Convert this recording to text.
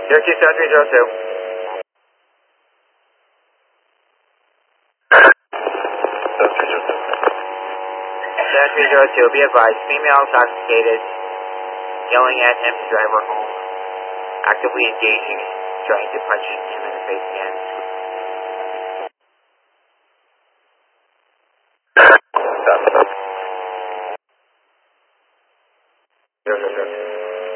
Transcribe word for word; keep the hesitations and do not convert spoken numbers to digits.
zero two seven three zero two. seven three zero two, be advised, female intoxicated, yelling at him to drive her home, actively engaging, trying to punch him in the face again.